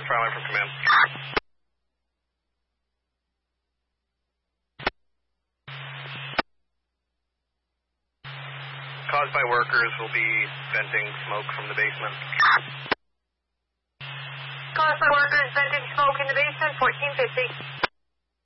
trial line from command. Caused by workers will be venting smoke from the basement. Caused by workers venting smoke in the basement, 1450.